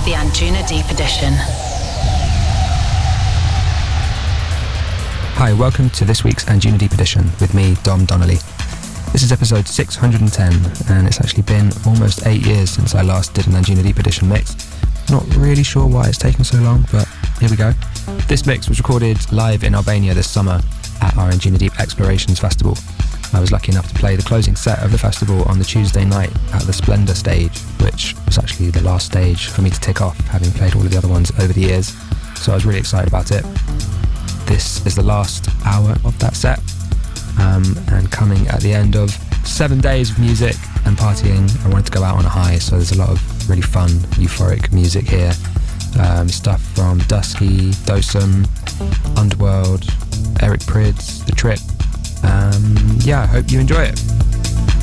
the Anjuna Deep Edition. Hi, welcome to this week's Anjuna Deep Edition with me, Dom Donnelly. This is episode 610, and it's actually been almost 8 years since I last did an Anjuna Deep Edition mix. Not really sure why it's taken so long, but here we go. This mix was recorded live in Albania this summer at our Anjuna Deep Explorations Festival. I was lucky enough to play the closing set of the festival on the Tuesday night at the Splendor stage, which was actually the last stage for me to tick off, having played all of the other ones over the years. So I was really excited about it. This is the last hour of that set, and coming at the end of 7 days of music and partying, I wanted to go out on a high, so there's a lot of really fun, euphoric music here. Stuff from Dusky, Dosum, Underworld, Eric Prydz, The Trip. I hope you enjoy it.